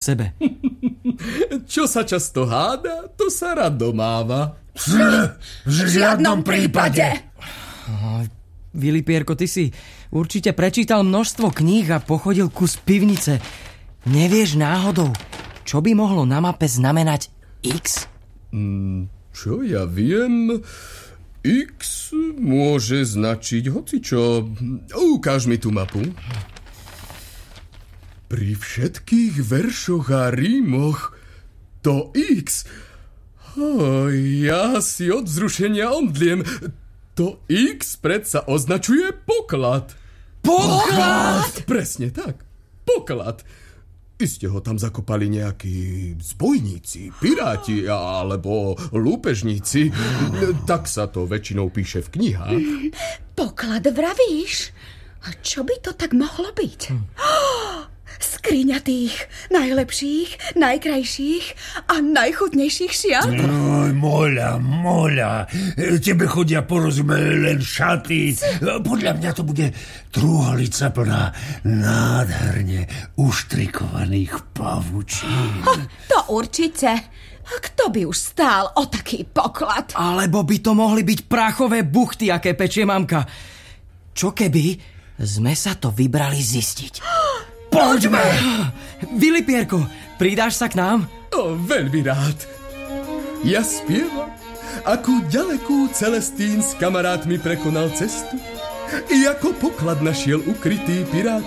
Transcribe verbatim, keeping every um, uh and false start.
sebe. Čo sa často háda, to sa rado máva. V žiadnom prípade. Vilipierko, ty si určite prečítal množstvo kníh a pochodil kus pivnice. Nevieš náhodou, čo by mohlo na mape znamenať X? Mm, čo ja viem... X môže značiť hocičo. Ukáž mi tú mapu. Pri všetkých veršoch a rímoch to X. Oh, ja si od vzrušenia omdliem. To X predsa označuje poklad. Poklad? Presne tak. Poklad. Iste ho tam zakopali nejakí zbojníci, piráti alebo lúpežníci. Tak sa to väčšinou píše v knihách. Poklad vravíš? A čo by to tak mohlo byť? Hm. Oh, skriňa tých najlepších, najkrajších a najchutnejších šiat? No, moľa, moľa. Tebe chodia porozumieť len šaty. Podľa mňa to bude truholica plná nádherne uštrikovaných pavučín. Ha, to určite. Kto by už stál o taký poklad? Alebo by to mohli byť práchové buchty, aké pečie mamka. Čo keby sme sa to vybrali zistiť? Poďme! Vilipierko, pridáš sa k nám? O, veľmi rád. Ja spievam, akú ďalekú Celestín s kamarátmi prekonal cestu i ako poklad našiel ukrytý pirát